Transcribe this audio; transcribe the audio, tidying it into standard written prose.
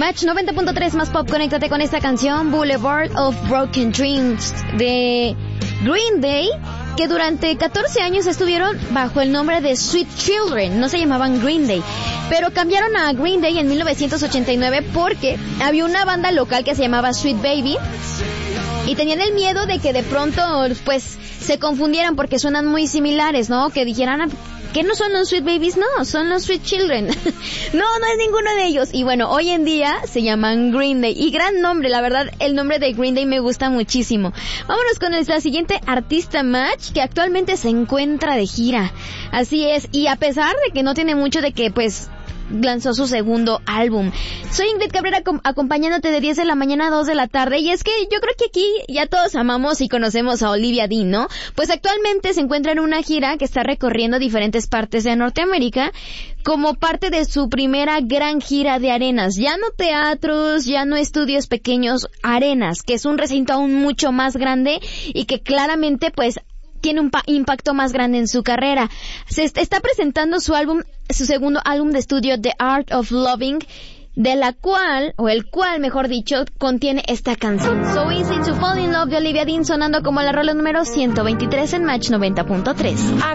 Match 90.3 más pop, conéctate con esta canción Boulevard of Broken Dreams de Green Day, que durante 14 años estuvieron bajo el nombre de Sweet Children, no se llamaban Green Day, pero cambiaron a Green Day en 1989 porque había una banda local que se llamaba Sweet Baby y tenían el miedo de que de pronto pues se confundieran porque suenan muy similares, ¿no? Que dijeran que no son los Sweet Babies, no, son los Sweet Children. No es ninguno de ellos. Y bueno, hoy en día se llaman Green Day. Y gran nombre, la verdad, el nombre de Green Day me gusta muchísimo. Vámonos con nuestra siguiente artista, Match, que actualmente se encuentra de gira. Así es, y a pesar de que no tiene mucho de que, pues, lanzó su segundo álbum. Soy Ingrid Cabrera acompañándote de 10 de la mañana a 2 de la tarde, y es que yo creo que aquí ya todos amamos y conocemos a Olivia Dean, ¿no? Pues actualmente se encuentra en una gira que está recorriendo diferentes partes de Norteamérica como parte de su primera gran gira de arenas. Ya no teatros, ya no estudios pequeños, arenas, que es un recinto aún mucho más grande y que claramente pues tiene un impacto más grande en su carrera. Se está presentando su segundo álbum de estudio, The Art of Loving, el cual, mejor dicho, contiene esta canción. So Easy to Fall in Love de Olivia Dean, sonando como la rola número 123 en Match 90.3.